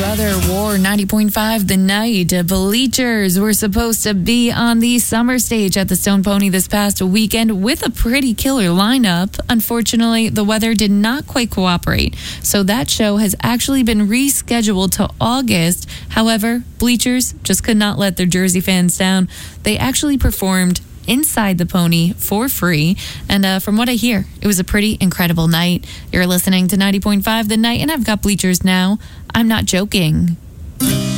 Brother War 90.5 The Night. Bleachers were supposed to be on the summer stage at the Stone Pony this past weekend with a pretty killer lineup. Unfortunately, the weather did not quite cooperate, so that show has actually been rescheduled to August. However, Bleachers just could not let their Jersey fans down. They actually performed inside the Pony for free, and from what I hear, it was a pretty incredible night. You're listening to 90.5 The Night, and I've got Bleachers now. I'm not joking.